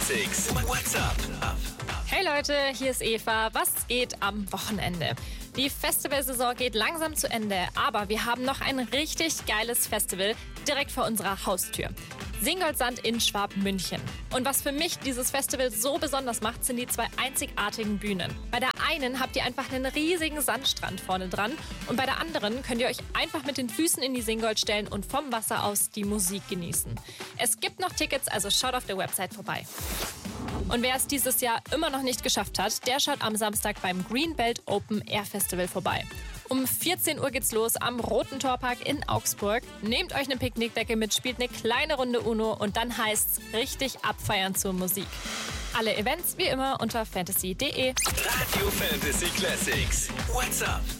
Classics. What's up? Hey Leute, hier ist Eva. Was geht am Wochenende? Die Festivalsaison geht langsam zu Ende, aber wir haben noch ein richtig geiles Festival direkt vor unserer Haustür. Singoldsand in Schwabmünchen. Und was für mich dieses Festival so besonders macht, sind die zwei einzigartigen Bühnen. Bei der einen habt ihr einfach einen riesigen Sandstrand vorne dran und bei der anderen könnt ihr euch einfach mit den Füßen in die Singold stellen und vom Wasser aus die Musik genießen. Es gibt noch Tickets, also schaut auf der Website vorbei. Und wer es dieses Jahr immer noch nicht geschafft hat, der schaut am Samstag beim Greenbelt Open Air Festival vorbei. Um 14 Uhr geht's los am Roten Torpark in Augsburg. Nehmt euch eine Picknickdecke mit, spielt eine kleine Runde Uno und dann heißt's richtig abfeiern zur Musik. Alle Events wie immer unter fantasy.de. Radio Fantasy Classics. What's up?